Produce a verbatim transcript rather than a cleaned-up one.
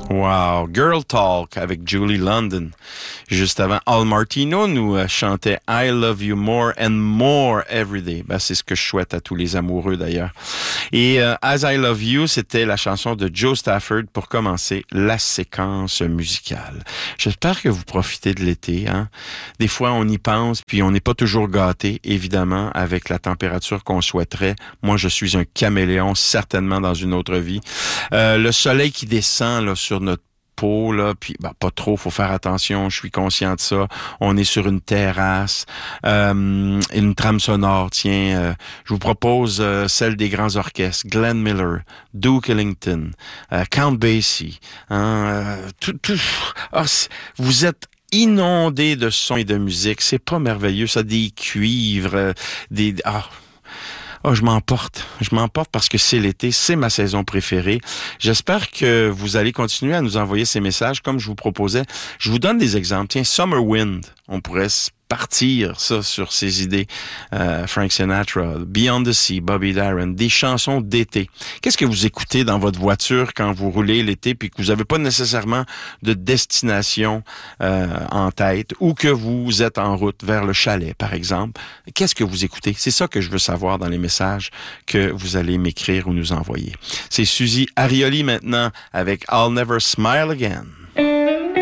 Wow, Girl Talk avec Julie London. Juste avant, Al Martino nous euh, chantait I Love You More and More Every Day. Ben, c'est ce que je souhaite à tous les amoureux d'ailleurs. Et euh, As I Love You, c'était la chanson de Joe Stafford pour commencer la séquence musicale. J'espère que vous profitez de l'été. Hein? Des fois, on y pense, puis on n'est pas toujours gâté, évidemment, avec la température qu'on souhaiterait. Moi, je suis un caméléon, certainement dans une autre vie. Euh, le soleil qui descend là, sur notre peau, là, puis ben, pas trop, faut faire attention, je suis conscient de ça. On est sur une terrasse, euh, une trame sonore, tiens, euh, je vous propose euh, celle des grands orchestres, Glenn Miller, Duke Ellington, euh, Count Basie, hein, euh, tout, tout, oh, vous êtes inondé de sons et de musique, c'est pas merveilleux, ça, des cuivres, euh, des... Ah, Oh, je m'emporte. Je m'emporte parce que c'est l'été, c'est ma saison préférée. J'espère que vous allez continuer à nous envoyer ces messages comme je vous proposais. Je vous donne des exemples. Tiens, Summer Wind, on pourrait partir ça sur ces idées. Euh, Frank Sinatra, Beyond the Sea, Bobby Darin, des chansons d'été. Qu'est-ce que vous écoutez dans votre voiture quand vous roulez l'été puis que vous n'avez pas nécessairement de destination euh, en tête ou que vous êtes en route vers le chalet, par exemple? Qu'est-ce que vous écoutez? C'est ça que je veux savoir dans les messages que vous allez m'écrire ou nous envoyer. C'est Suzy Arioli maintenant avec I'll Never Smile Again.